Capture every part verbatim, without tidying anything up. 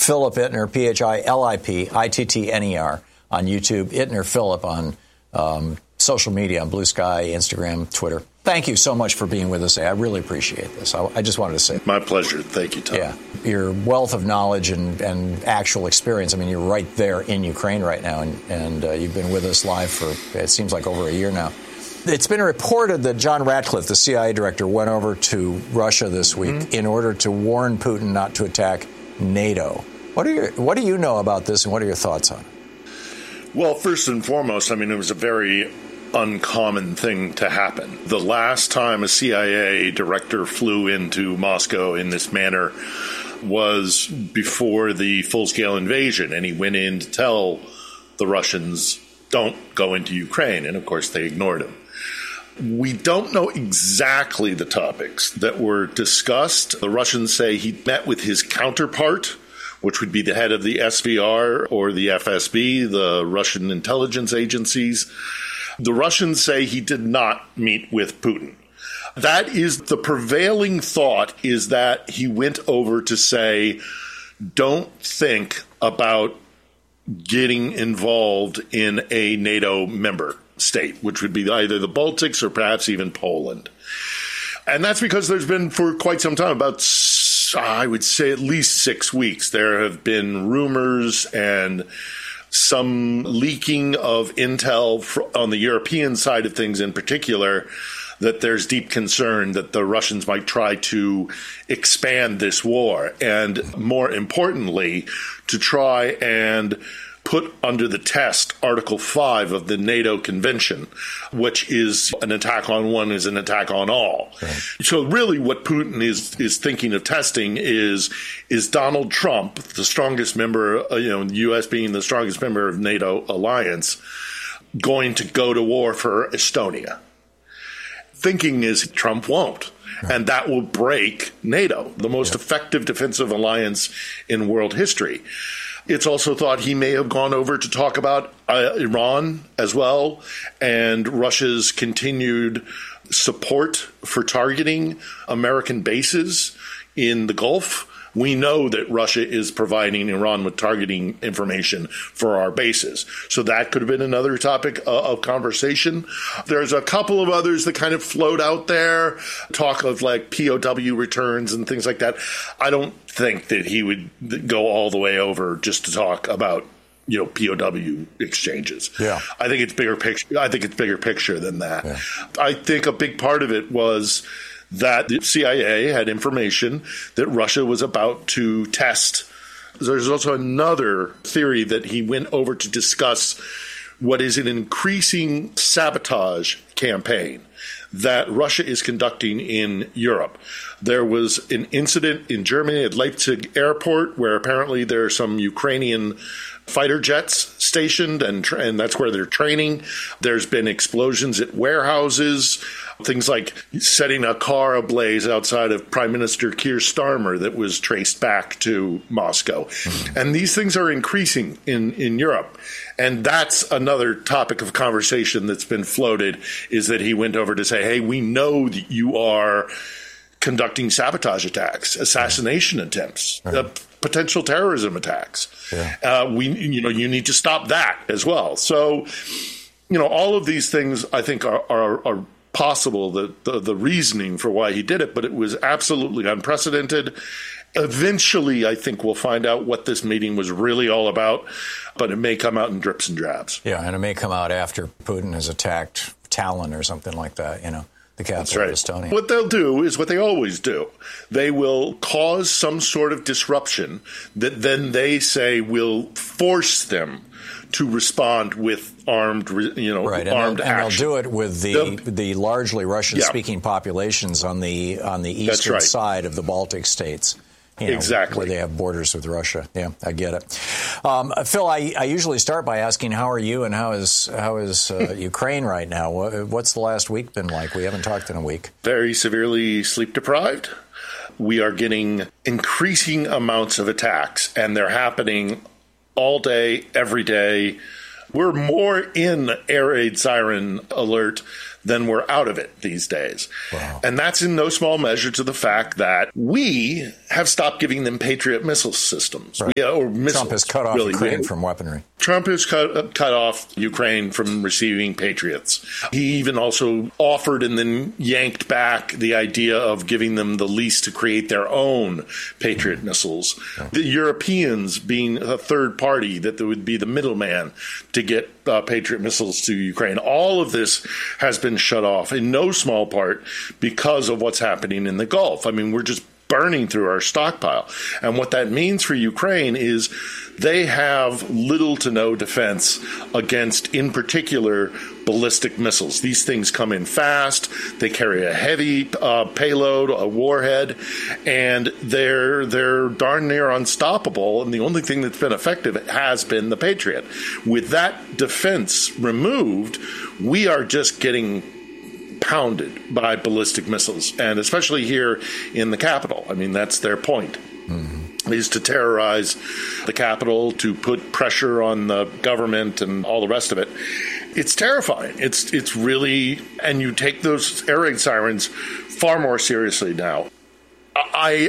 Philip Ittner, P H I L I P I T T N E R on YouTube, Ittner Philip on um, social media, on Blue Sky, Instagram, Twitter. Thank you so much for being with us. I really appreciate this. I, I just wanted to say. My pleasure. Thank you, Tom. Yeah. Your wealth of knowledge and, and actual experience. I mean, you're right there in Ukraine right now, and, and uh, you've been with us live for, it seems like, over a year now. It's been reported that John Ratcliffe, the C I A director, went over to Russia this week mm-hmm. in order to warn Putin not to attack NATO. What, are your, what do you know about this, and what are your thoughts on it? Well, first and foremost, I mean, it was a very uncommon thing to happen. The last time a C I A director flew into Moscow in this manner was before the full-scale invasion, and he went in to tell the Russians, don't go into Ukraine, and of course they ignored him. We don't know exactly the topics that were discussed. The Russians say he met with his counterpart, which would be the head of the S V R or the F S B, the Russian intelligence agencies. The Russians say he did not meet with Putin. That is the prevailing thought, is that he went over to say, don't think about getting involved in a NATO member state, which would be either the Baltics or perhaps even Poland. And that's because there's been for quite some time, about, I would say at least six weeks, there have been rumors and some leaking of intel on the European side of things in particular, that there's deep concern that the Russians might try to expand this war, and more importantly, to try and put under the test Article five of the NATO Convention, which is an attack on one is an attack on all. Right. So really what Putin is is thinking of testing is is Donald Trump, the strongest member, you know, the U S being the strongest member of NATO alliance, going to go to war for Estonia. Thinking is Trump won't. Right. And that will break NATO, the most yep. effective defensive alliance in world history. It's also thought he may have gone over to talk about uh, Iran as well, and Russia's continued support for targeting American bases in the Gulf. We know that Russia is providing Iran with targeting information for our bases. So that could have been another topic uh, of conversation. There's a couple of others that kind of float out there, talk of like P O W returns and things like that. I don't think that he would go all the way over just to talk about, you know, P O W exchanges. Yeah. I think it's bigger picture. I think it's bigger picture than that. Yeah. I think a big part of it was that the C I A had information that Russia was about to test. There's also another theory that he went over to discuss what is an increasing sabotage campaign that Russia is conducting in Europe. There was an incident in Germany at Leipzig airport where apparently there are some Ukrainian fighter jets stationed, and, tra- and that's where they're training. There's been explosions at warehouses, things like setting a car ablaze outside of Prime Minister Keir Starmer that was traced back to Moscow. Mm-hmm. And these things are increasing in, in Europe. And that's another topic of conversation that's been floated, is that he went over to say, hey, we know that you are conducting sabotage attacks, assassination right. attempts, right. Uh, potential terrorism attacks. Yeah. Uh, we, you know, you need to stop that as well. So, you know, all of these things I think are, are, are possible, the, the, the reasoning for why he did it, but it was absolutely unprecedented. Eventually, I think we'll find out what this meeting was really all about, but it may come out in drips and drabs. Yeah, and it may come out after Putin has attacked Tallinn or something like that, you know, the capital right. of Estonia. What they'll do is what they always do. They will cause some sort of disruption that then they say will force them to respond with armed, you know, right. armed and action. And they'll do it with the they'll, the largely Russian-speaking yeah. populations on the on the eastern right. side of the Baltic states. You know, exactly. where they have borders with Russia. Yeah, I get it. Um, Phil, I, I usually start by asking, how are you and how is how is uh, Ukraine right now? What's the last week been like? We haven't talked in a week. Very severely sleep deprived. We are getting increasing amounts of attacks, and they're happening all day, every day. We're more in air raid siren alert then we're out of it these days. Wow. And that's in no small measure to the fact that we have stopped giving them Patriot missile systems. Right. We, or missiles, Trump has cut off really. Ukraine from weaponry. Trump has cut, cut off Ukraine from receiving Patriots. He even also offered and then yanked back the idea of giving them the lease to create their own Patriot mm-hmm. missiles. Yeah. The Europeans being a third party that would be the middleman to get uh, Patriot missiles to Ukraine. All of this has been shut off in no small part because of what's happening in the Gulf. I mean, we're just burning through our stockpile. And what that means for Ukraine is they have little to no defense against, in particular, ballistic missiles. These things come in fast. They carry a heavy uh, payload, a warhead, and they're they're darn near unstoppable. And the only thing that's been effective has been the Patriot. With that defense removed, we are just getting pounded by ballistic missiles, and especially here in the capital. I mean, that's their point. Mm-hmm. Is to terrorize the capital, to put pressure on the government and all the rest of it. It's terrifying. It's it's really, and you take those air raid sirens far more seriously now. I,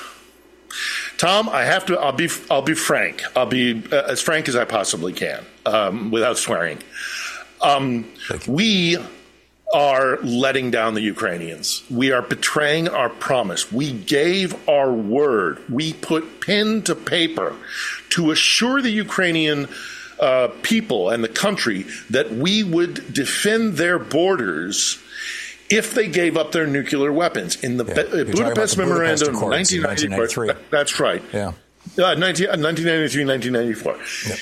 Tom, I have to. I'll be. I'll be frank. I'll be uh, as frank as I possibly can, um, without swearing. Um, we are letting down the Ukrainians. We are betraying our promise. We gave our word. We put pen to paper to assure the Ukrainian uh, people and the country that we would defend their borders if they gave up their nuclear weapons. In the yeah. Be- Budapest the Memorandum of nineteen ninety-three. That's right. Yeah. Uh, nineteen ninety-three, nineteen ninety-four. Yeah.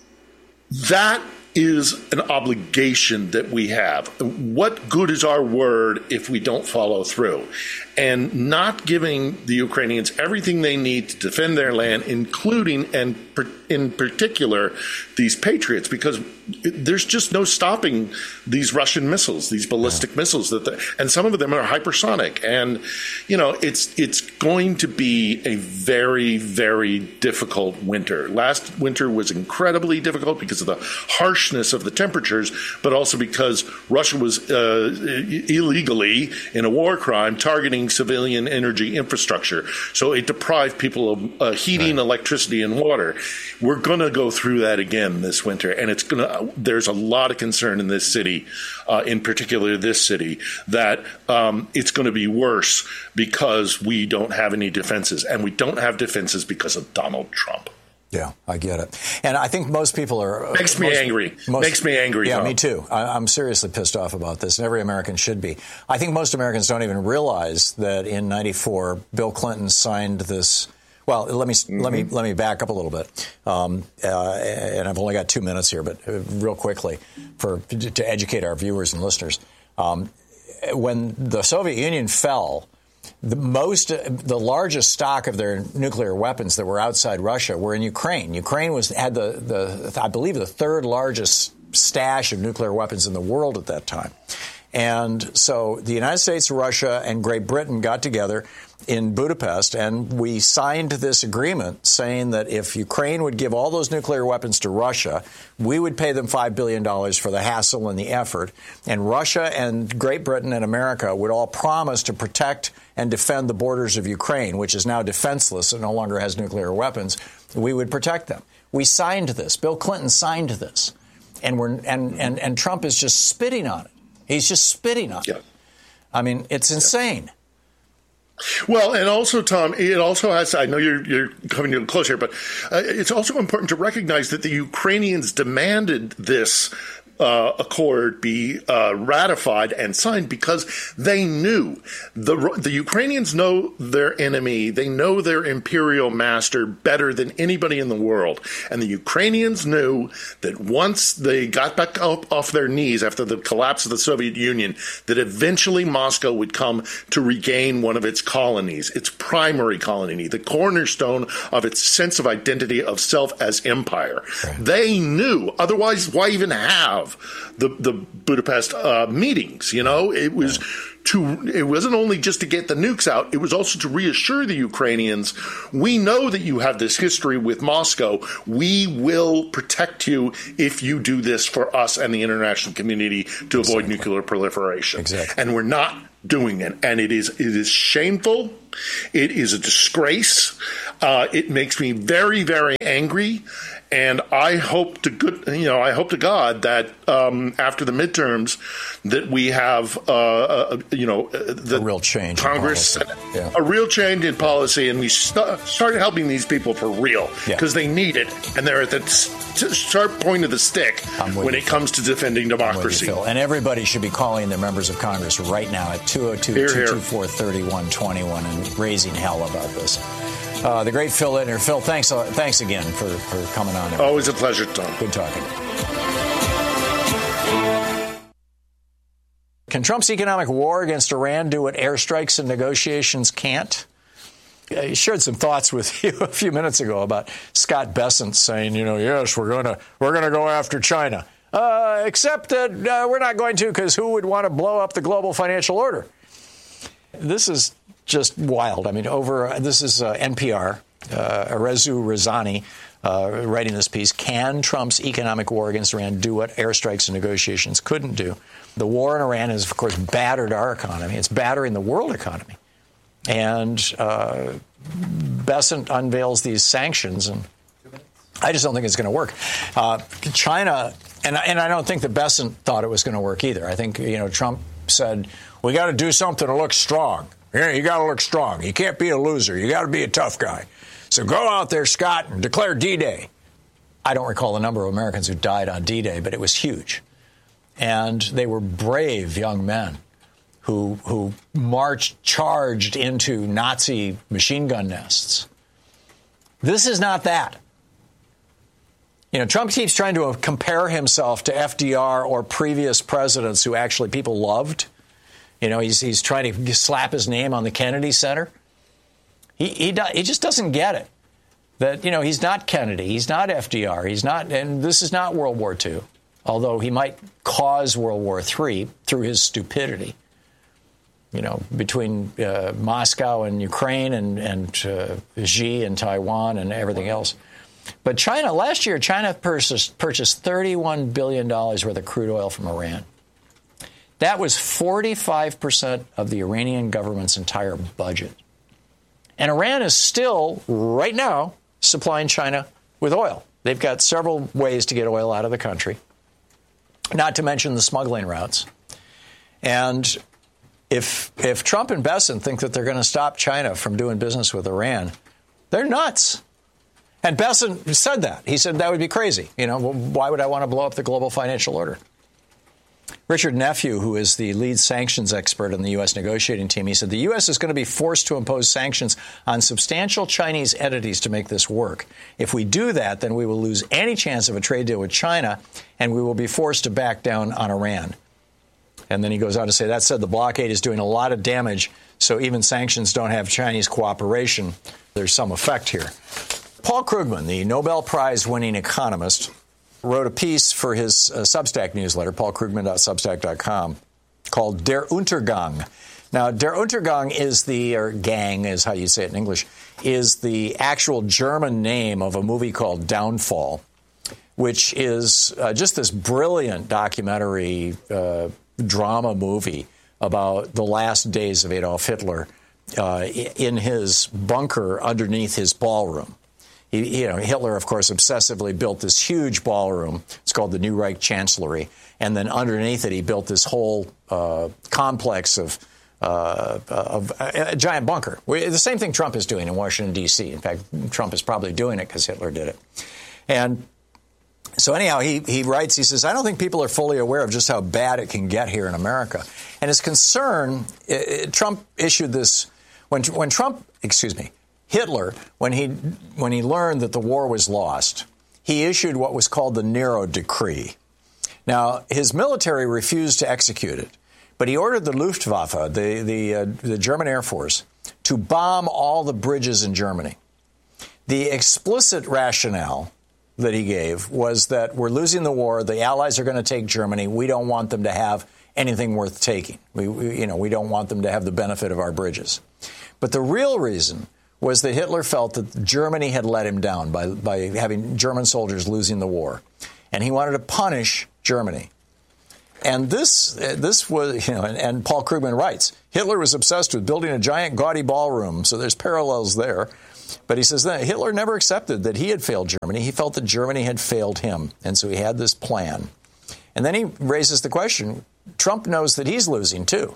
That is an obligation that we have. What good is our word if we don't follow through? And not giving the Ukrainians everything they need to defend their land, including and in particular these Patriots, because there's just no stopping these Russian missiles, these ballistic yeah. missiles that, the, and some of them are hypersonic. And you know, it's it's going to be a very, very difficult winter. Last winter was incredibly difficult because of the harshness of the temperatures, but also because Russia was uh, illegally, in a war crime, targeting civilian energy infrastructure. So it deprived people of uh, heating, right. electricity, and water. We're going to go through that again this winter, and it's going to. There's a lot of concern in this city, uh, in particular this city, that um, it's going to be worse because we don't have any defenses, and we don't have defenses because of Donald Trump. Yeah, I get it. And I think most people are... Makes me most, angry. Most, Makes me angry, Yeah, Tom. me too. I, I'm seriously pissed off about this, and every American should be. I think most Americans don't even realize that in ninety-four, Bill Clinton signed this... Well, let me mm-hmm. let me let me back up a little bit, um, uh, and I've only got two minutes here, but real quickly, for to educate our viewers and listeners, um, when the Soviet Union fell, the most, the largest stock of their nuclear weapons that were outside Russia were in Ukraine. Ukraine was had the the I believe the third largest stash of nuclear weapons in the world at that time. And so the United States, Russia, and Great Britain got together in Budapest, and we signed this agreement saying that if Ukraine would give all those nuclear weapons to Russia, we would pay them five billion dollars for the hassle and the effort. And Russia and Great Britain and America would all promise to protect and defend the borders of Ukraine, which is now defenseless and no longer has nuclear weapons. We would protect them. We signed this. Bill Clinton signed this. And we're and, and, and Trump is just spitting on it. He's just spitting on it. Yeah. I mean, it's insane. Yeah. Well, and also, Tom, it also has, I know you're, you're coming to a close here, but uh, it's also important to recognize that the Ukrainians demanded this Uh, accord be uh, ratified and signed because they knew the the Ukrainians know their enemy. They know their imperial master better than anybody in the world. And the Ukrainians knew that once they got back up off their knees after the collapse of the Soviet Union, that eventually Moscow would come to regain one of its colonies, its primary colony, the cornerstone of its sense of identity of self as empire. Right. They knew. Otherwise, why even have the the Budapest uh, meetings? You know, it was to, it wasn't only just to get the nukes out, it was also to reassure the Ukrainians, we know that you have this history with Moscow. We will protect you if you do this for us and the international community to exactly. avoid nuclear proliferation. Exactly. And we're not doing it. And it is, it is shameful. It is a disgrace. Uh, it makes me very, very angry. And I hope to good, you know, I hope to God that um, after the midterms, that we have, uh, a, you know, the a real change Congress, in policy. Yeah. a real change in policy, and we st- start helping these people for real because yeah. they need it, and they're at the t- sharp point of the stick when it comes to defending democracy. You, and everybody should be calling their members of Congress right now at two oh two, two two four, three one two one and raising hell about this. Uh, the great Phil Ittner. Phil, thanks uh, thanks again for, for coming on. Everybody. Always a pleasure, Tom. Good talking. Can Trump's economic war against Iran do what airstrikes and negotiations can't? I shared some thoughts with you a few minutes ago about Scott Bessent saying, you know, yes, we're going to we're going to go after China, uh, except that uh, we're not going to because who would want to blow up the global financial order? This is just wild. I mean, over this is uh, N P R, uh, Arezu Razani uh, writing this piece. Can Trump's economic war against Iran do what airstrikes and negotiations couldn't do? The war in Iran has, of course, battered our economy. It's battering the world economy. And uh, Bessent unveils these sanctions, and I just don't think it's going to work. Uh, China, and, and I don't think that Bessent thought it was going to work either. I think, you know, Trump said, we got to do something to look strong. Yeah, you got to look strong. You can't be a loser. You got to be a tough guy. So go out there, Scott, and declare D-Day. I don't recall the number of Americans who died on D-Day, but it was huge. And they were brave young men who who marched, charged into Nazi machine gun nests. This is not that. You know, Trump keeps trying to compare himself to F D R or previous presidents who actually people loved. You know, he's he's trying to slap his name on the Kennedy Center. He he do, he just doesn't get it. That, you know, he's not Kennedy, he's not F D R, he's not, and this is not World War Two, although he might cause World War Three through his stupidity. You know, between uh, Moscow and Ukraine and and uh, Xi and Taiwan and everything else. But China, last year, China purchased purchased thirty-one billion dollars worth of crude oil from Iran. That was forty-five percent of the Iranian government's entire budget. And Iran is still, right now, supplying China with oil. They've got several ways to get oil out of the country, not to mention the smuggling routes. And if if Trump and Bessent think that they're going to stop China from doing business with Iran, they're nuts. And Bessent said that. He said that would be crazy. You know, why would I want to blow up the global financial order? Richard Nephew, who is the lead sanctions expert on the U S negotiating team, he said the U S is going to be forced to impose sanctions on substantial Chinese entities to make this work. If we do that, then we will lose any chance of a trade deal with China, and we will be forced to back down on Iran. And then he goes on to say, that said, the blockade is doing a lot of damage, so even sanctions don't have Chinese cooperation. There's some effect here. Paul Krugman, the Nobel Prize-winning economist, wrote a piece for his uh, Substack newsletter, paul krugman dot substack dot com, called Der Untergang. Now, Der Untergang is the, or gang is how you say it in English, is the actual German name of a movie called Downfall, which is uh, just this brilliant documentary uh, drama movie about the last days of Adolf Hitler uh, in his bunker underneath his ballroom. He, you know, Hitler, of course, obsessively built this huge ballroom. It's called the New Reich Chancellery. And then underneath it, he built this whole uh, complex of, uh, of a, a giant bunker. We, the same thing Trump is doing in Washington, D C. In fact, Trump is probably doing it because Hitler did it. And so anyhow, he, he writes, he says, I don't think people are fully aware of just how bad it can get here in America. And his concern, it, it, Trump issued this, when, when Trump, excuse me, Hitler, when he when he learned that the war was lost, he issued what was called the Nero Decree. Now, his military refused to execute it, but he ordered the Luftwaffe, the the, uh, the German Air Force, to bomb all the bridges in Germany. The explicit rationale that he gave was that we're losing the war, the Allies are going to take Germany, we don't want them to have anything worth taking. We, we, you know, we don't want them to have the benefit of our bridges. But the real reason was that Hitler felt that Germany had let him down by, by having German soldiers losing the war. And he wanted to punish Germany. And this this was, you know, and, and Paul Krugman writes, Hitler was obsessed with building a giant gaudy ballroom, so there's parallels there. But he says that Hitler never accepted that he had failed Germany. He felt that Germany had failed him, and so he had this plan. And then he raises the question, Trump knows that he's losing, too.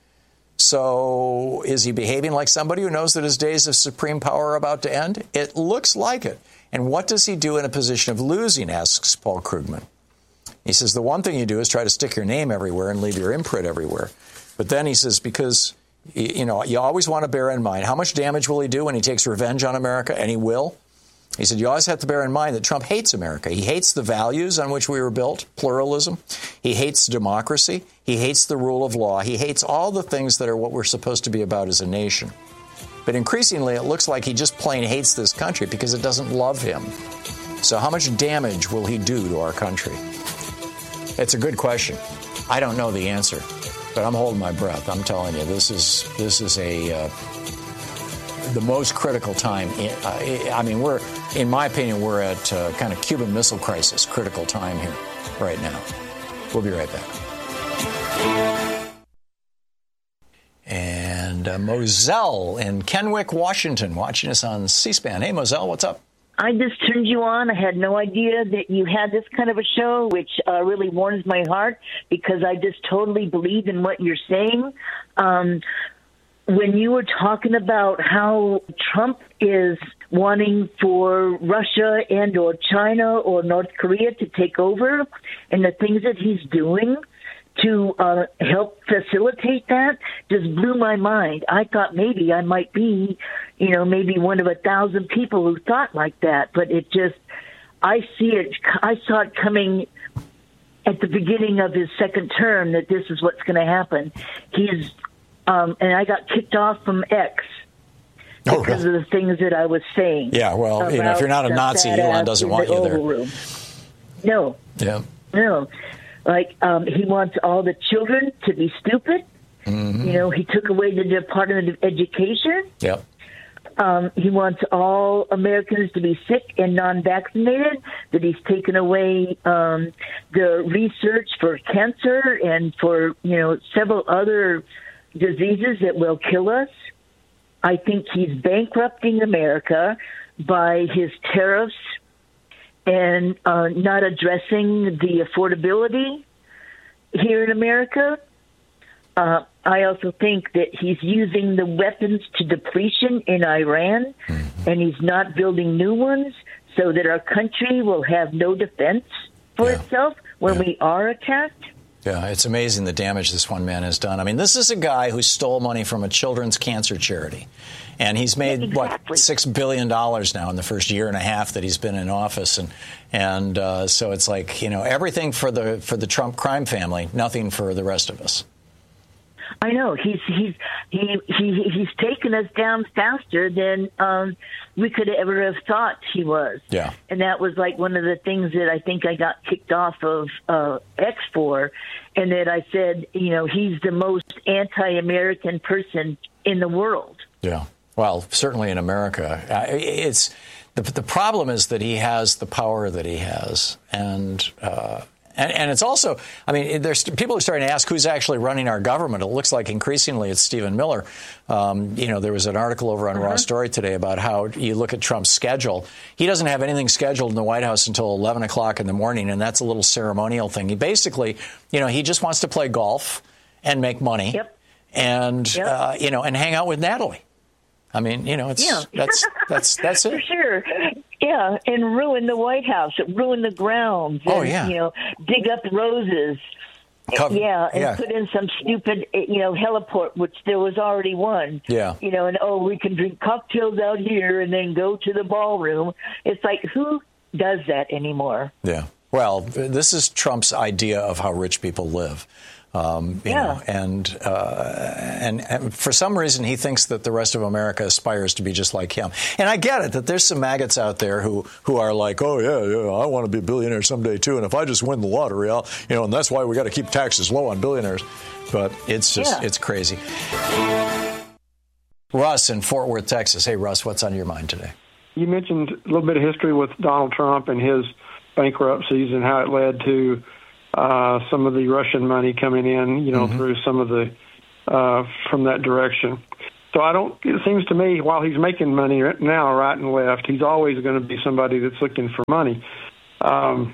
So is he behaving like somebody who knows that his days of supreme power are about to end? It looks like it. And what does he do in a position of losing, asks Paul Krugman. He says, the one thing you do is try to stick your name everywhere and leave your imprint everywhere. But then he says, because, you know, you always want to bear in mind, how much damage will he do when he takes revenge on America? And he will. He said, you always have to bear in mind that Trump hates America. He hates the values on which we were built, pluralism. He hates democracy. He hates the rule of law. He hates all the things that are what we're supposed to be about as a nation. But increasingly, it looks like he just plain hates this country because it doesn't love him. So how much damage will he do to our country? It's a good question. I don't know the answer, but I'm holding my breath. I'm telling you, this is this is a uh, the most critical time. In, uh, I mean, we're, in my opinion, we're at uh, kind of Cuban Missile Crisis, critical time here right now. We'll be right back. And uh, Moselle in Kennewick, Washington, watching us on C-SPAN. Hey, Moselle, what's up? I just turned you on. I had no idea that you had this kind of a show, which uh, really warms my heart because I just totally believe in what you're saying. Um, when you were talking about how Trump is wanting for Russia and or China or North Korea to take over and the things that he's doing to uh, help facilitate that just blew my mind. I thought maybe I might be, you know, maybe one of a thousand people who thought like that. But it just, I see it, I saw it coming at the beginning of his second term that this is what's going to happen. He's, um, and I got kicked off from X oh, because really? of the things that I was saying. Yeah, well, you know, if you're not a Nazi, Elon doesn't want you there. Room. No. Yeah. No. Like, um, he wants all the children to be stupid. Mm-hmm. You know, he took away the Department of Education. Yep. Um, he wants all Americans to be sick and non-vaccinated, that he's taken away um, the research for cancer and for, you know, several other diseases that will kill us. I think he's bankrupting America by his tariffs and uh, not addressing the affordability here in America. Uh, I also think that he's using the weapons to depletion in Iran, mm-hmm. and he's not building new ones so that our country will have no defense for yeah. itself when yeah. we are attacked. Yeah, it's amazing the damage this one man has done. I mean, this is a guy who stole money from a children's cancer charity. And he's made, exactly. what, six billion dollars now in the first year and a half that he's been in office. And and uh, so it's like, you know, everything for the for the Trump crime family, nothing for the rest of us. I know. He's he's he, he he's taken us down faster than um, we could ever have thought he was. Yeah. And that was like one of the things that I think I got kicked off of uh, X for, and that I said, you know, he's the most anti-American person in the world. Yeah. Well, certainly in America. Uh, it's the the problem is that he has the power that he has, and. Uh, And, and it's also, I mean, there's people are starting to ask who's actually running our government. It looks like increasingly it's Stephen Miller. Um, you know, there was an article over on uh-huh. Raw Story today about how you look at Trump's schedule. He doesn't have anything scheduled in the White House until eleven o'clock in the morning, and that's a little ceremonial thing. He basically, you know, he just wants to play golf and make money yep. and, yep. Uh, you know, and hang out with Natalie. I mean, you know, it's yeah. that's that's that's it. For sure. Yeah, and ruin the White House, ruin the grounds. And, oh, yeah. You know, dig up roses. Cover, yeah, and yeah. put in some stupid, you know, heliport, which there was already one. Yeah. You know, and, oh, we can drink cocktails out here and then go to the ballroom. It's like, who does that anymore? Yeah. Well, this is Trump's idea of how rich people live. Um, you Yeah. know, and, uh, and and for some reason he thinks that the rest of America aspires to be just like him. And I get it that there's some maggots out there who who are like, oh yeah, yeah, I want to be a billionaire someday too, and if I just win the lottery, I'll, you know, and that's why we got to keep taxes low on billionaires. But it's just Yeah. it's crazy. Russ in Fort Worth, Texas. Hey, Russ, what's on your mind today? You mentioned a little bit of history with Donald Trump and his bankruptcies and how it led to uh, some of the Russian money coming in, you know, mm-hmm. through some of the, uh, from that direction. So I don't, it seems to me, while he's making money now, right and left, he's always going to be somebody that's looking for money. Um,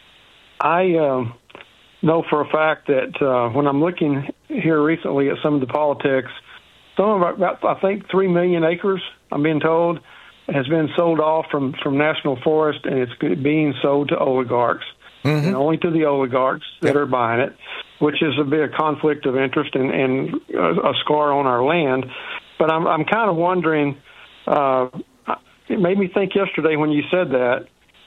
I uh, know for a fact that uh, when I'm looking here recently at some of the politics, some of our, about, I think, three million acres, I'm being told, has been sold off from, from National Forest, and it's being sold to oligarchs, mm-hmm. and only to the oligarchs that yep. are buying it, which is a bit of conflict of interest and, and a, a scar on our land. But I'm, I'm kind of wondering, uh, it made me think yesterday when you said that,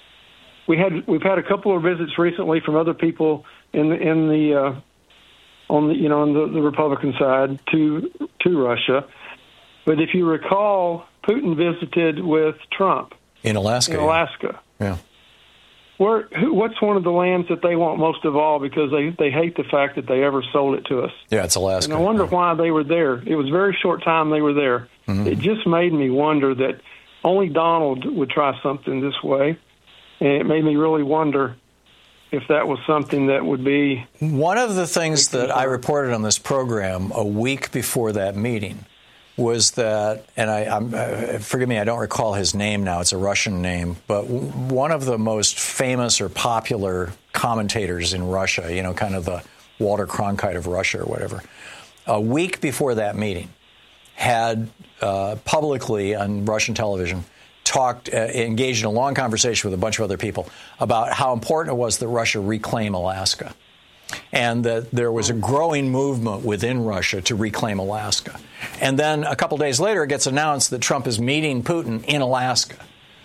we had, we've had a couple of visits recently from other people in the, in the uh, on the, you know, on the, the Republican side to to Russia. But if you recall, Putin visited with Trump in Alaska. In Alaska, yeah. Where who, what's one of the lands that they want most of all because they they hate the fact that they ever sold it to us? Yeah, it's Alaska. And I wonder why they were there. It was a very short time they were there. Mm-hmm. It just made me wonder that only Donald would try something this way, and it made me really wonder if that was something that would be... One of the things that I reported on this program a week before that meeting was that, and I, I'm, uh, forgive me, I don't recall his name now, it's a Russian name, but w- one of the most famous or popular commentators in Russia, you know, kind of the Walter Cronkite of Russia or whatever, a week before that meeting had uh, publicly on Russian television talked, uh, engaged in a long conversation with a bunch of other people about how important it was that Russia reclaim Alaska, and that there was a growing movement within Russia to reclaim Alaska. And then a couple days later, it gets announced that Trump is meeting Putin in Alaska.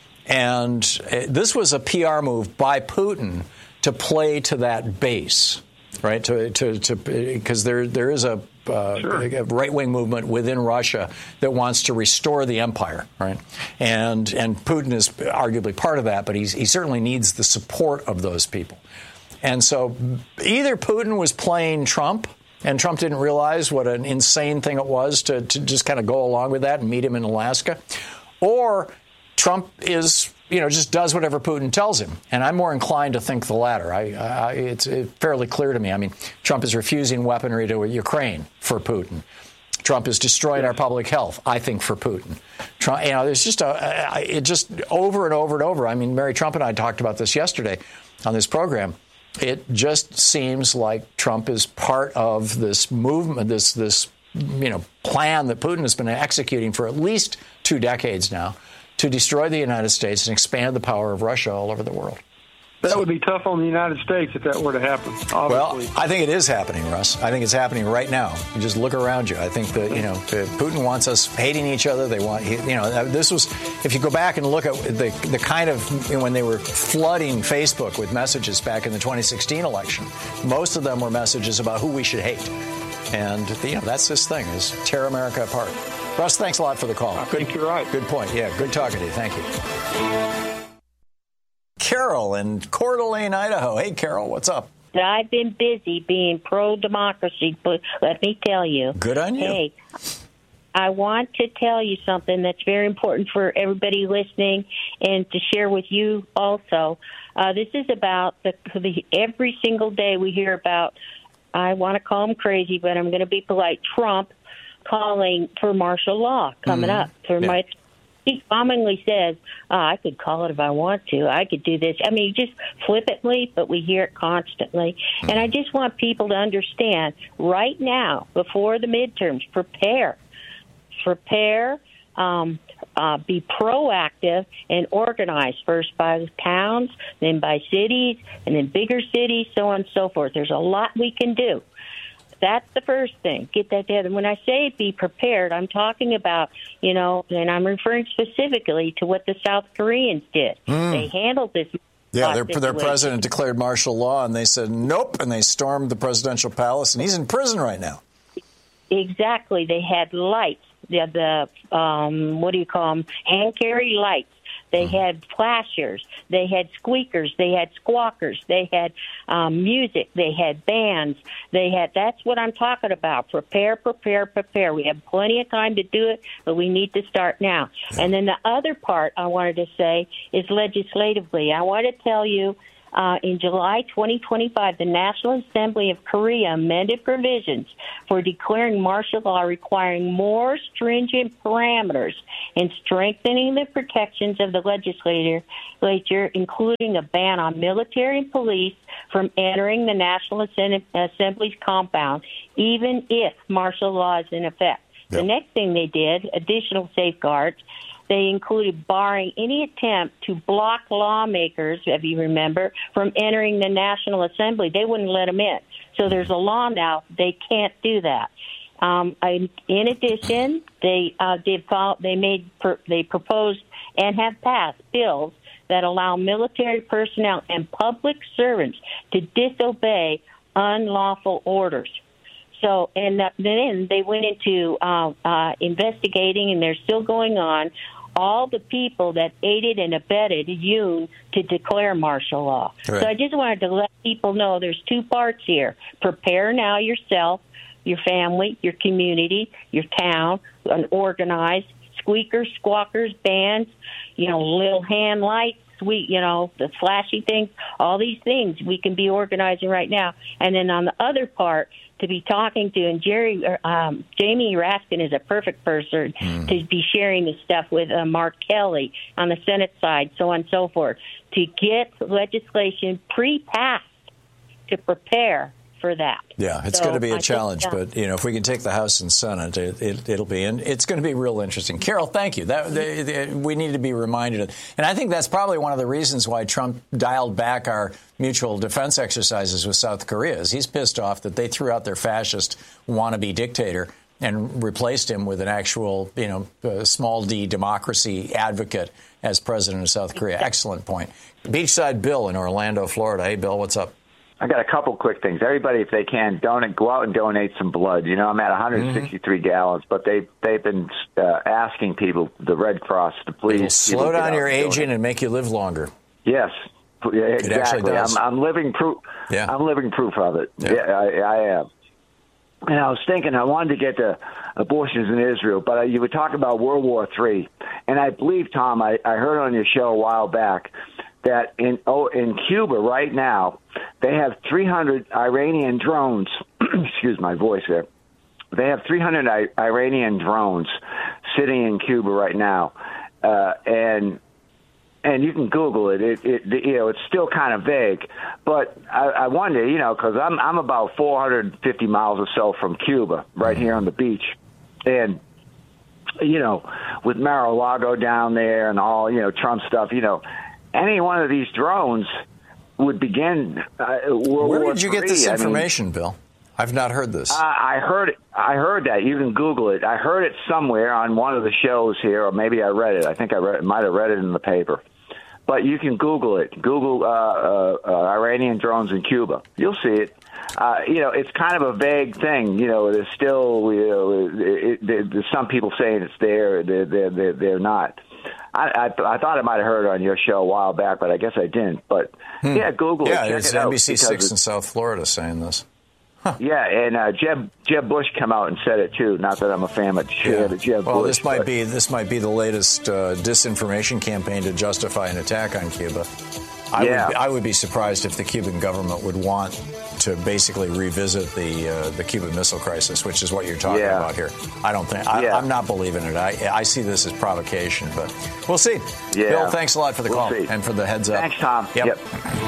And this was a P R move by Putin to play to that base, right? To to to because there there is a Uh, sure. a right-wing movement within Russia that wants to restore the empire, right? And and Putin is arguably part of that, but he's, he certainly needs the support of those people. And so either Putin was playing Trump, and Trump didn't realize what an insane thing it was to, to just kind of go along with that and meet him in Alaska, or Trump is, you know, just does whatever Putin tells him. And I'm more inclined to think the latter. I, I, it's, it's fairly clear to me. I mean, Trump is refusing weaponry to Ukraine for Putin. Trump is destroying our public health, I think, for Putin. Trump, you know, there's just a, it just over and over and over. I mean, Mary Trump and I talked about this yesterday on this program. It just seems like Trump is part of this movement, this, this, you know, plan that Putin has been executing for at least two decades now, to destroy the United States and expand the power of Russia all over the world. That would be tough on the United States if that were to happen, obviously. Well, I think it is happening, Russ. I think it's happening right now. You just look around you. I think that, you know, Putin wants us hating each other. They want, you know, this was, if you go back and look at the the kind of, you know, when they were flooding Facebook with messages back in the twenty sixteen election, most of them were messages about who we should hate. And, you know, that's this thing, is tear America apart. Russ, thanks a lot for the call. I good, think you're right. Good point. Yeah, good talking to you. Thank you. Carol in Coeur d'Alene, Idaho. Hey, Carol, what's up? I've been busy being pro-democracy, but let me tell you. Good on you. Hey, I want to tell you something that's very important for everybody listening and to share with you also. Uh, this is about the, the every single day we hear about, I want to call him crazy, but I'm going to be polite, Trump calling for martial law coming mm-hmm. up. For yeah. my, he commonly says, oh, I could call it if I want to. I could do this. I mean, just flippantly, but we hear it constantly. Mm-hmm. And I just want people to understand right now, before the midterms, prepare. Prepare, um, uh, be proactive and organize, first by towns, then by cities, and then bigger cities, so on and so forth. There's a lot we can do. That's the first thing. Get that together. When I say be prepared, I'm talking about, you know, and I'm referring specifically to what the South Koreans did. Mm. They handled this Yeah, their, their president declared martial law, and they said nope, and they stormed the presidential palace, and he's in prison right now. Exactly. They had lights, the, the um, what do you call them, hand-carry lights. They mm. had flashers. They had squeakers. They had squawkers. They had um, music. They had bands. They had. That's what I'm talking about. Prepare, prepare, prepare. We have plenty of time to do it, but we need to start now. Yeah. And then the other part I wanted to say is legislatively. I want to tell you, Uh, in July twenty twenty-five, the National Assembly of Korea amended provisions for declaring martial law, requiring more stringent parameters and strengthening the protections of the legislature, including a ban on military and police from entering the National Assembly's compound, even if martial law is in effect. Yep. The next thing they did, additional safeguards, they included barring any attempt to block lawmakers, if you remember, from entering the National Assembly. They wouldn't let them in. So there's a law now. They can't do that. Um, I, in addition, they uh, did follow, they made per, they proposed and have passed bills that allow military personnel and public servants to disobey unlawful orders. So, and then they went into uh, uh, investigating, and they're still going on, all the people that aided and abetted Yoon to declare martial law. Right. So I just wanted to let people know there's two parts here. Prepare now yourself, your family, your community, your town, and organize, squeakers, squawkers, bands, you know, little hand lights, sweet, you know, the flashy things, all these things we can be organizing right now. And then on the other part, to be talking to, and Jerry, um, Jamie Raskin is a perfect person mm. to be sharing this stuff with uh, Mark Kelly on the Senate side, so on and so forth, to get legislation pre-passed to prepare for that. Yeah, it's so going to be a I challenge, think, uh, but you know, if we can take the House and Senate, it, it, it'll be, and it's going to be real interesting. Carol, thank you. That they, they, we need to be reminded of, and I think that's probably one of the reasons why Trump dialed back our mutual defense exercises with South Korea. Is he's pissed off that they threw out their fascist wannabe dictator and replaced him with an actual, you know, uh, small d democracy advocate as president of South Korea. Excellent point. Beachside Bill in Orlando, Florida. Hey, Bill, what's up? I got a couple quick things. Everybody, if they can, donate, go out and donate some blood. You know, I'm at one hundred sixty-three mm-hmm. gallons, but they they've been uh, asking people, the Red Cross, to please It'll slow down your aging and, and make you live longer. Yes, yeah, exactly. It actually does. I'm, I'm living proof. Yeah. I'm living proof of it. Yeah, yeah I, I am. And I was thinking, I wanted to get to abortions in Israel, but you were talking about World War Three, and I believe, Tom, I, I heard on your show a while back that in oh in Cuba right now they have three hundred Iranian drones. Excuse my voice there. They have three hundred I- Iranian drones sitting in Cuba right now, uh, and and you can Google it. It, it. You know, it's still kind of vague, but I, I wonder, you know, because I'm I'm about four hundred fifty miles or so from Cuba, right here on the beach, and you know, with Mar-a-Lago down there and all, you know, Trump stuff, you know. Any one of these drones would begin uh, World Where War did you Three. get this information, I mean, Bill? I've not heard this. Uh, I heard it. I heard that. You can Google it. I heard it somewhere on one of the shows here, or maybe I read it. I think I read, might have read it in the paper. But you can Google it. Google uh, uh, uh, Iranian drones in Cuba. You'll see it. Uh, you know, it's kind of a vague thing. You know, there's still, you know, it, it, there's some people saying it's there. They're, they're, they're, they're not. I, I, I thought I might have heard it on your show a while back, but I guess I didn't. But, hmm. yeah, Google yeah, it. Check it's it out. N B C six in South Florida saying this. Huh. Yeah, and uh, Jeb Jeb Bush came out and said it, too. Not that I'm a fan of Jeb, yeah. Jeb well, Bush. this might, be, this might be the latest uh, disinformation campaign to justify an attack on Cuba. I, yeah. would, I would be surprised if the Cuban government would want to basically revisit the uh, the Cuban Missile Crisis, which is what you're talking yeah. about here. I don't think I, yeah. I'm not believing it. I I see this as provocation, but we'll see. Yeah. Bill, thanks a lot for the we'll call see. and for the heads up. Thanks, Tom. Yep. yep.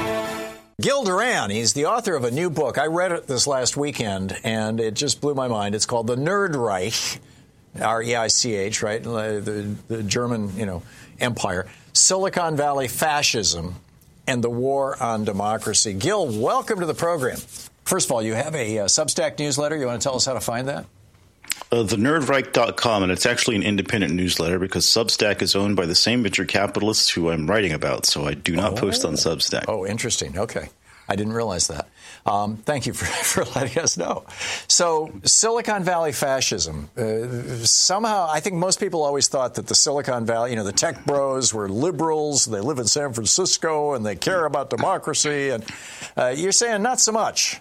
Gil Duran, he's the author of a new book. I read it this last weekend, and it just blew my mind. It's called The Nerd Reich, R E I C H, right? The, the German, you know, empire. Silicon Valley Fascism and the War on Democracy. Gil, welcome to the program. First of all, you have a uh, Substack newsletter. You want to tell us how to find that? Uh, the nerd reich dot com, and it's actually an independent newsletter because Substack is owned by the same venture capitalists who I'm writing about, so I do not oh. post on Substack. Oh, interesting. Okay. I didn't realize that. Um, thank you for, for letting us know. So Silicon Valley fascism, uh, somehow I think most people always thought that the Silicon Valley, you know, the tech bros were liberals, they live in San Francisco, and they care about democracy. And uh, you're saying not so much.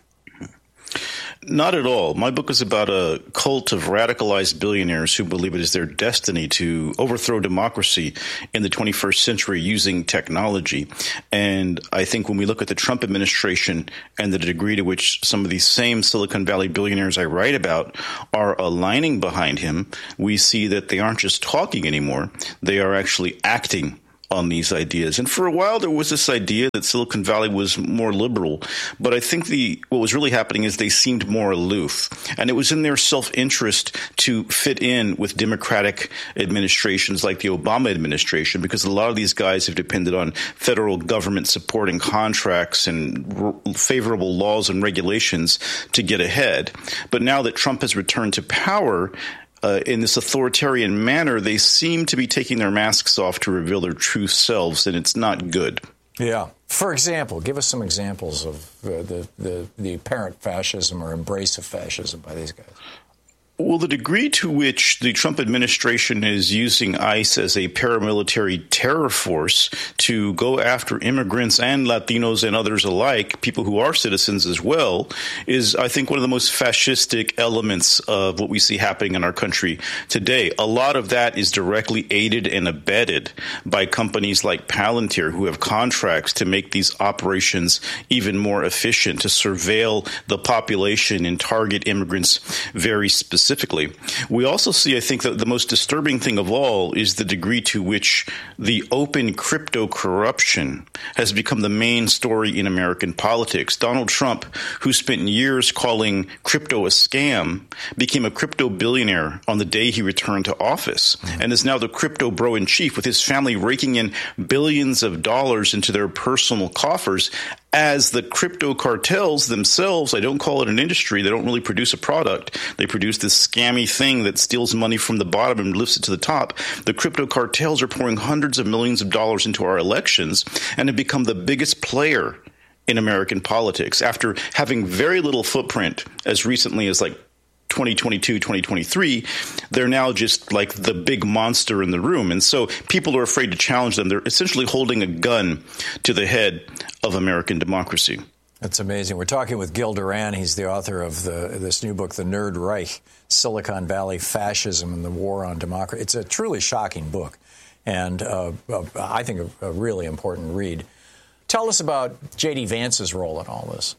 Not at all. My book is about a cult of radicalized billionaires who believe it is their destiny to overthrow democracy in the twenty-first century using technology. And I think when we look at the Trump administration and the degree to which some of these same Silicon Valley billionaires I write about are aligning behind him, we see that they aren't just talking anymore. They are actually acting on these ideas. And for a while, there was this idea that Silicon Valley was more liberal. But I think the what was really happening is they seemed more aloof. And it was in their self-interest to fit in with Democratic administrations like the Obama administration, because a lot of these guys have depended on federal government supporting contracts and r- favorable laws and regulations to get ahead. But now that Trump has returned to power, Uh, in this authoritarian manner, they seem to be taking their masks off to reveal their true selves, and it's not good. Yeah. For example, give us some examples of uh, the, the, the apparent fascism or embrace of fascism by these guys. Well, the degree to which the Trump administration is using ICE as a paramilitary terror force to go after immigrants and Latinos and others alike, people who are citizens as well, is, I think, one of the most fascistic elements of what we see happening in our country today. A lot of that is directly aided and abetted by companies like Palantir, who have contracts to make these operations even more efficient, to surveil the population and target immigrants very specifically. Specifically. We also see, I think, that the most disturbing thing of all is the degree to which the open crypto corruption has become the main story in American politics. Donald Trump, who spent years calling crypto a scam, became a crypto billionaire on the day he returned to office, mm-hmm. and is now the crypto bro in chief, with his family raking in billions of dollars into their personal coffers, as the crypto cartels themselves, I don't call it an industry, they don't really produce a product. They produce this scammy thing that steals money from the bottom and lifts it to the top. The crypto cartels are pouring hundreds of millions of dollars into our elections and have become the biggest player in American politics after having very little footprint as recently as like twenty twenty-two, twenty twenty-three, they're now just like the big monster in the room. And so people are afraid to challenge them. They're essentially holding a gun to the head of American democracy. That's amazing. We're talking with Gil Duran. He's the author of the, this new book, The Nerd Reich, Silicon Valley Fascism and the War on Democracy. It's a truly shocking book and uh, uh, I think a, a really important read. Tell us about J D. Vance's role in all this.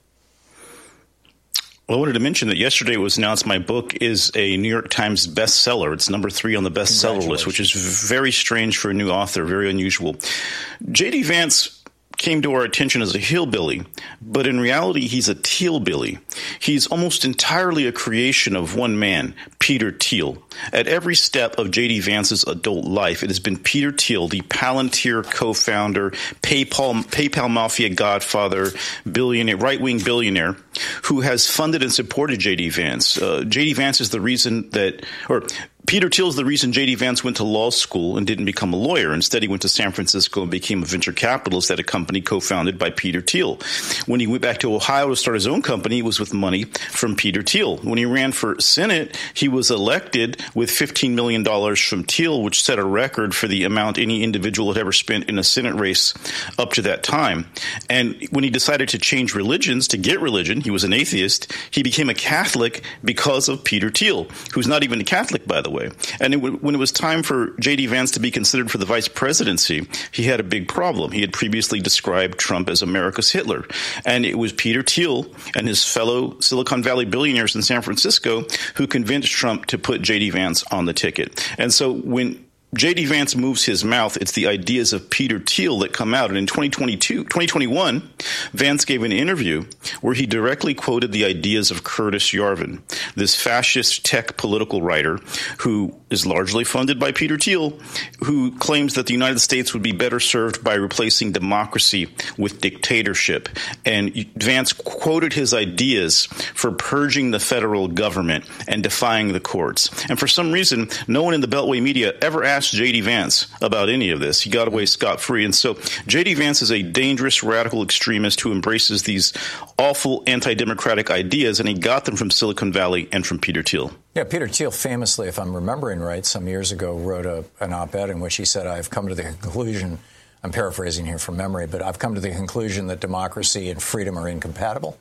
Well, I wanted to mention that yesterday it was announced my book is a New York Times bestseller. It's number three on the bestseller list, which is very strange for a new author, very unusual. J D. Vance came to our attention as a hillbilly, but in reality, he's a tealbilly. He's almost entirely a creation of one man, Peter Thiel. At every step of J D. Vance's adult life, it has been Peter Thiel, the Palantir co-founder, PayPal, PayPal mafia godfather, billionaire, right-wing billionaire, who has funded and supported J D. Vance. Uh, J D. Vance is the reason that, or Peter Thiel is the reason J D. Vance went to law school and didn't become a lawyer. Instead, he went to San Francisco and became a venture capitalist at a company co-founded by Peter Thiel. When he went back to Ohio to start his own company, it was with money from Peter Thiel. When he ran for Senate, he was elected with fifteen million dollars from Thiel, which set a record for the amount any individual had ever spent in a Senate race up to that time. And when he decided to change religions, to get religion, he was an atheist, he became a Catholic because of Peter Thiel, who's not even a Catholic, by the way. And it w- when it was time for J D. Vance to be considered for the vice presidency, he had a big problem. He had previously described Trump as America's Hitler. And it was Peter Thiel and his fellow Silicon Valley billionaires in San Francisco who convinced Trump to put J D. Vance on the ticket. And so when J D. Vance moves his mouth, it's the ideas of Peter Thiel that come out. And in twenty twenty-two, twenty twenty-one, Vance gave an interview where he directly quoted the ideas of Curtis Yarvin, this fascist tech political writer who is largely funded by Peter Thiel, who claims that the United States would be better served by replacing democracy with dictatorship. And Vance quoted his ideas for purging the federal government and defying the courts. And for some reason, no one in the Beltway media ever asked J D. Vance about any of this. He got away scot-free. And so J D. Vance is a dangerous radical extremist who embraces these awful anti-democratic ideas, and he got them from Silicon Valley and from Peter Thiel. Yeah, Peter Thiel famously, if I'm remembering right, some years ago wrote a, an op-ed in which he said, I've come to the conclusion, I'm paraphrasing here from memory, but I've come to the conclusion that democracy and freedom are incompatible.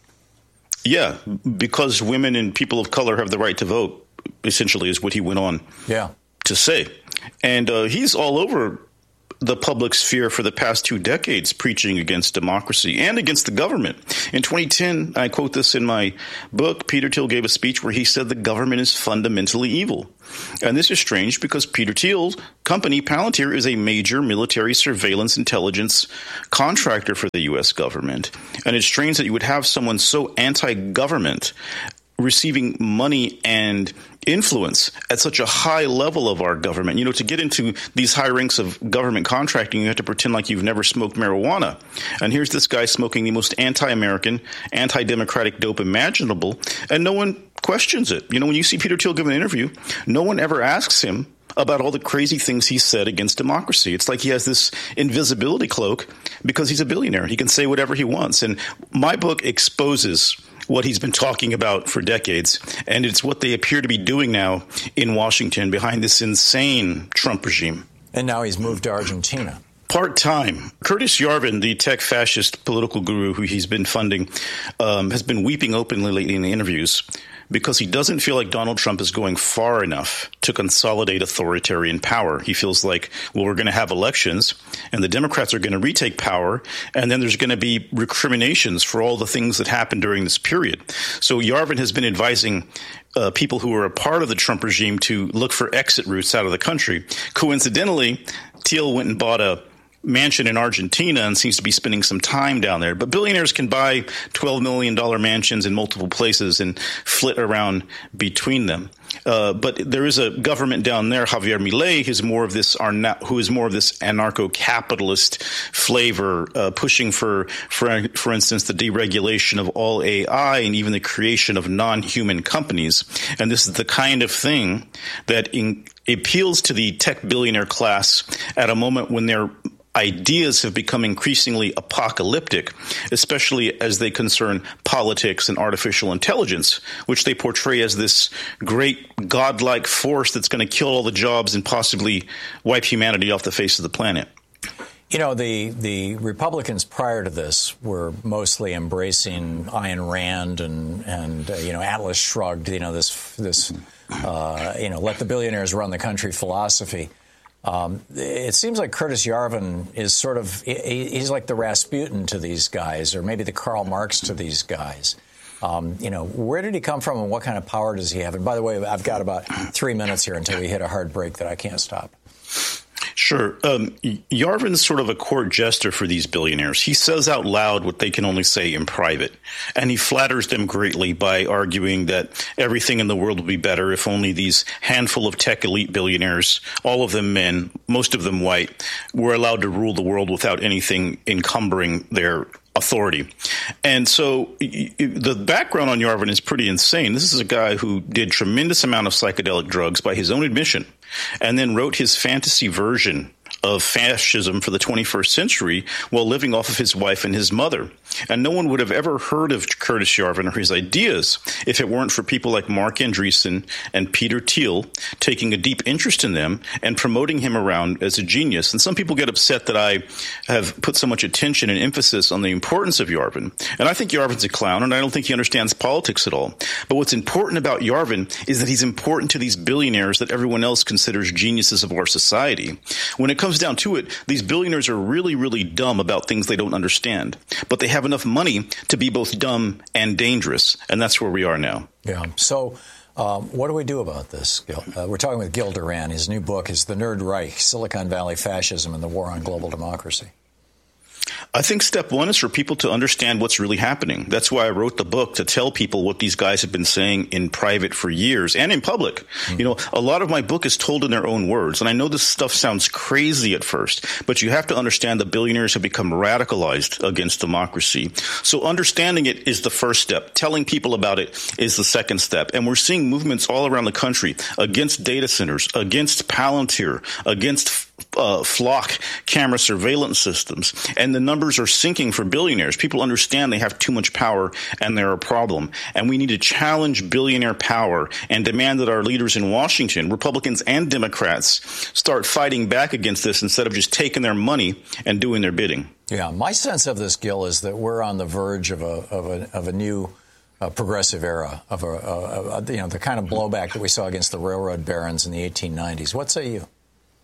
Yeah, because women and people of color have the right to vote, essentially, is what he went on yeah. to say. And uh, he's all over the public sphere for the past two decades, preaching against democracy and against the government. In twenty ten, I quote this in my book, Peter Thiel gave a speech where he said the government is fundamentally evil. And this is strange because Peter Thiel's company, Palantir, is a major military surveillance intelligence contractor for the U S government. And it's strange that you would have someone so anti-government receiving money and influence at such a high level of our government. You know, to get into these high ranks of government contracting, you have to pretend like you've never smoked marijuana. And here's this guy smoking the most anti-American, anti-democratic dope imaginable, and no one questions it. You know, when you see Peter Thiel give an interview, no one ever asks him about all the crazy things he said against democracy. It's like he has this invisibility cloak because he's a billionaire. He can say whatever he wants. And my book exposes what he's been talking about for decades, and it's what they appear to be doing now in Washington behind this insane Trump regime. And now he's moved to Argentina. Part-time. Curtis Yarvin, the tech fascist political guru who he's been funding, um, has been weeping openly lately in the interviews because he doesn't feel like Donald Trump is going far enough to consolidate authoritarian power. He feels like, well, we're going to have elections, and the Democrats are going to retake power, and then there's going to be recriminations for all the things that happened during this period. So Yarvin has been advising uh, people who are a part of the Trump regime to look for exit routes out of the country. Coincidentally, Thiel went and bought a mansion in Argentina and seems to be spending some time down there. But billionaires can buy twelve million dollars mansions in multiple places and flit around between them. Uh, but there is a government down there, Javier Milei, who's more of this who is more of this anarcho-capitalist flavor, uh, pushing for, for, for instance, the deregulation of all A I and even the creation of non-human companies. And this is the kind of thing that in, appeals to the tech billionaire class at a moment when they're ideas have become increasingly apocalyptic, especially as they concern politics and artificial intelligence, which they portray as this great godlike force that's going to kill all the jobs and possibly wipe humanity off the face of the planet. You know, the, the Republicans prior to this were mostly embracing Ayn Rand and, and uh, you know, Atlas Shrugged, you know, this, this uh, you know, let the billionaires run the country philosophy. Um, it seems like Curtis Yarvin is sort of, he's like the Rasputin to these guys, or maybe the Karl Marx to these guys. Um, you know, where did he come from and what kind of power does he have? And by the way, I've got about three minutes here until we hit a hard break that I can't stop. Sure. Um, Yarvin's sort of a court jester for these billionaires. He says out loud what they can only say in private, and he flatters them greatly by arguing that everything in the world would be better if only these handful of tech elite billionaires, all of them men, most of them white, were allowed to rule the world without anything encumbering their authority. And so the background on Yarvin is pretty insane. This is a guy who did tremendous amount of psychedelic drugs by his own admission, and then wrote his fantasy version of fascism for the twenty-first century while living off of his wife and his mother. And no one would have ever heard of Curtis Yarvin or his ideas if it weren't for people like Mark Andreessen and Peter Thiel taking a deep interest in them and promoting him around as a genius. And some people get upset that I have put so much attention and emphasis on the importance of Yarvin. And I think Yarvin's a clown, and I don't think he understands politics at all. But what's important about Yarvin is that he's important to these billionaires that everyone else considers geniuses of our society. When it comes down to it, these billionaires are really, really dumb about things they don't understand. But they have enough money to be both dumb and dangerous. And that's where we are now. Yeah. So um, what do we do about this, Gil? Uh, we're talking with Gil Duran. His new book is The Nerd Reich, Silicon Valley Fascism and the War on Global Democracy. I think step one is for people to understand what's really happening. That's why I wrote the book, to tell people what these guys have been saying in private for years and in public. Mm-hmm. You know, a lot of my book is told in their own words. And I know this stuff sounds crazy at first, but you have to understand the billionaires have become radicalized against democracy. So understanding it is the first step. Telling people about it is the second step. And we're seeing movements all around the country against data centers, against Palantir, against Uh, flock camera surveillance systems, and the numbers are sinking for billionaires. People understand they have too much power and they're a problem, and we need to challenge billionaire power and demand that our leaders in Washington, Republicans and Democrats, start fighting back against this instead of just taking their money and doing their bidding. Yeah, my sense of this, Gil, is that we're on the verge of a of a, of a new uh, progressive era of a, a, a you know the kind of blowback that we saw against the railroad barons in the eighteen nineties. What say you?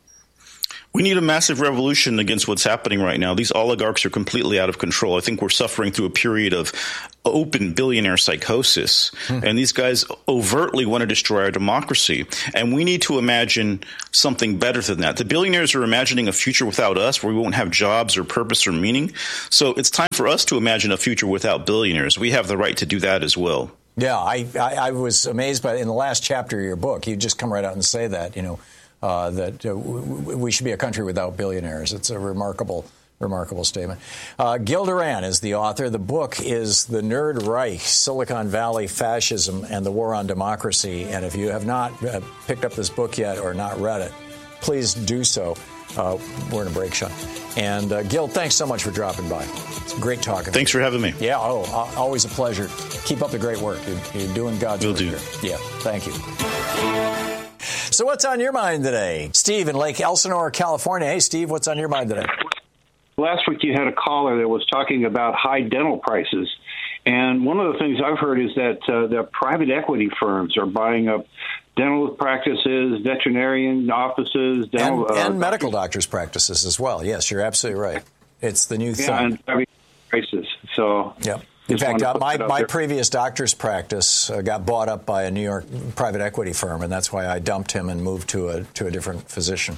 We need a massive revolution against what's happening right now. These oligarchs are completely out of control. I think we're suffering through a period of open billionaire psychosis. Hmm. And these guys overtly want to destroy our democracy. And we need to imagine something better than that. The billionaires are imagining a future without us where we won't have jobs or purpose or meaning. So it's time for us to imagine a future without billionaires. We have the right to do that as well. Yeah, I, I, I was amazed by in the last chapter of your book. You just come right out and say that, you know, Uh, that uh, we should be a country without billionaires. It's a remarkable, remarkable statement. Uh, Gil Duran is the author. The book is The Nerd Reich, Silicon Valley Fascism and the War on Democracy. And if you have not uh, picked up this book yet or not read it, please do so. Uh, we're in a break, Sean. And uh, Gil, thanks so much for dropping by. It's great talking. Thanks for having me. Yeah, oh, always a pleasure. Keep up the great work. You're, you're doing God's Will work do. here. Yeah, thank you. So what's on your mind today? Steve in Lake Elsinore, California. Hey, Steve, what's on your mind today? Last week you had a caller that was talking about high dental prices. And one of the things I've heard is that uh, the private equity firms are buying up dental practices, veterinarian offices, dental, and, and uh, medical doctors' practices as well. Yes, you're absolutely right. It's the new yeah, thing. And driving prices. So yeah. In fact, uh, my, my previous doctor's practice uh, got bought up by a New York private equity firm, and that's why I dumped him and moved to a to a different physician.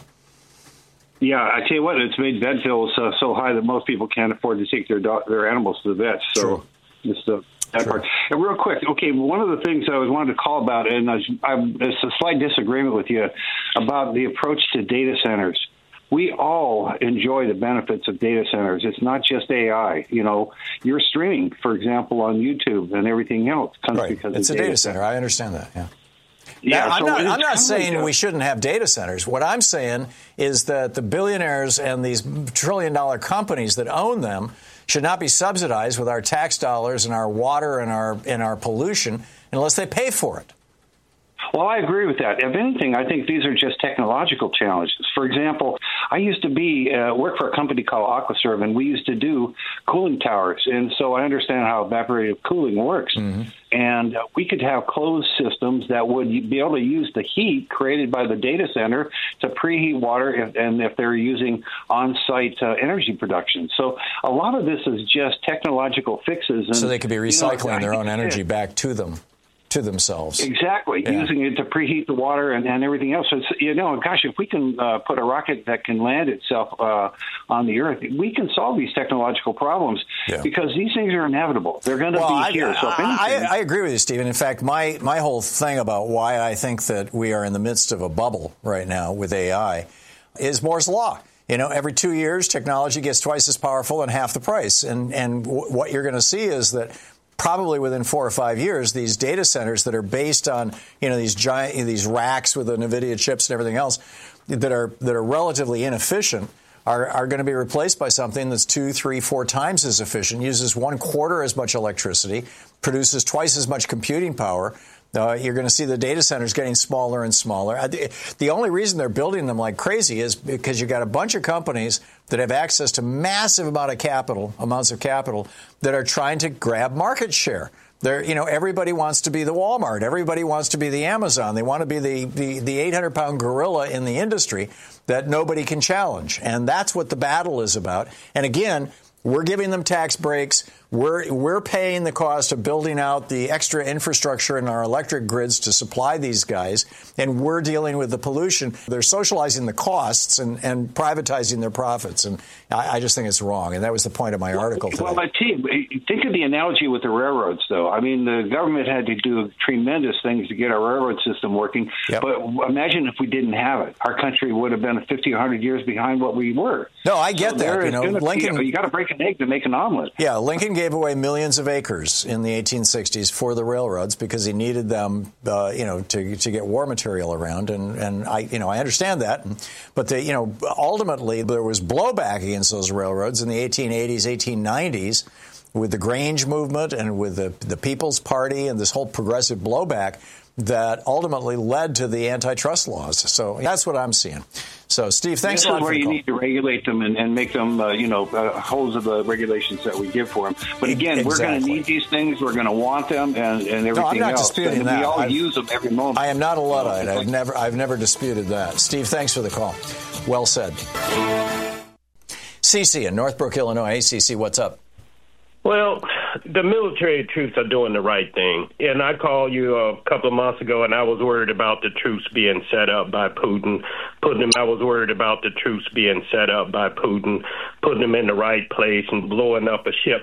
Yeah, I tell you what, it's made vet bills uh, so high that most people can't afford to take their do- their animals to the vets. So True. it's the that part. And real quick, okay, one of the things I was wanted to call about, and I, I'm, it's a slight disagreement with you about the approach to data centers. We all enjoy the benefits of data centers. It's not just A I. You know, you're streaming, for example, on YouTube and everything else comes right. because it's of a data data center. center. I understand that. Yeah. Yeah, now, I'm so not, I'm not totally saying good. we shouldn't have data centers. What I'm saying is that the billionaires and these trillion-dollar companies that own them should not be subsidized with our tax dollars and our water and our and our pollution unless they pay for it. Well, I agree with that. If anything, I think these are just technological challenges. For example, I used to be uh, work for a company called Aquaserve, and we used to do cooling towers. And so I understand how evaporative cooling works. Mm-hmm. And uh, we could have closed systems that would be able to use the heat created by the data center to preheat water, if, and if they're using on-site uh, energy production. So a lot of this is just technological fixes. And, so they could be recycling you know, their own energy it. back to them. To themselves. Exactly, yeah. Using it to preheat the water and, and everything else. So it's, you know, gosh, if we can uh, put a rocket that can land itself uh, on the Earth, we can solve these technological problems yeah. because these things are inevitable. They're going to well, be I, here. So if anything, I, I agree with you, Stephen. In fact, my, my whole thing about why I think that we are in the midst of a bubble right now with A I is Moore's Law. You know, every two years, technology gets twice as powerful and half the price. And, and w- what you're going to see is that probably within four or five years, these data centers that are based on, you know, these giant, these racks with the NVIDIA chips and everything else that are that are relatively inefficient are, are going to be replaced by something that's two, three, four times as efficient, uses one quarter as much electricity, produces twice as much computing power. Uh, you're going to see the data centers getting smaller and smaller. The only reason they're building them like crazy is because you've got a bunch of companies that have access to massive amount of capital, amounts of capital, that are trying to grab market share. They're, you know, everybody wants to be the Walmart. Everybody wants to be the Amazon. They want to be the, the, the eight hundred pound gorilla in the industry that nobody can challenge. And that's what the battle is about. And again, we're giving them tax breaks. We're we're paying the cost of building out the extra infrastructure in our electric grids to supply these guys, and we're dealing with the pollution. They're socializing the costs and, and privatizing their profits, and I, I just think it's wrong. And that was the point of my article today. Well, my team, think of the analogy with the railroads, though. I mean, the government had to do tremendous things to get our railroad system working. Yep. But imagine if we didn't have it. Our country would have been fifty or one hundred years behind what we were. No, I get so that. You know, Lincoln. Be, you got to break an egg to make an omelet. Yeah, Lincoln gave away millions of acres in the eighteen sixties for the railroads because he needed them, uh, you know, to to get war material around. And, and I, you know, I understand that. But they, you know, ultimately there was blowback against those railroads in the eighteen eighties, eighteen nineties. With the Grange movement and with the, the People's Party and this whole progressive blowback that ultimately led to the antitrust laws. So that's what I'm seeing. So, Steve, thanks this a lot is where for the you call. need to regulate them and, and make them, uh, you know, uh, holes of the regulations that we give for them. But again, exactly. We're going to need these things. We're going to want them and, and everything else. No, I'm not else. disputing and that. We all I've, use them every moment. I am not a Luddite. I've never, I've never disputed that. Steve, thanks for the call. Well said. Cece in Northbrook, Illinois. Hey, Cece, what's up? Well, the military troops are doing the right thing. And I called you a couple of months ago, and I was worried about the troops being set up by Putin. Putting them, I was worried about the troops being set up by Putin, putting them in the right place and blowing up a ship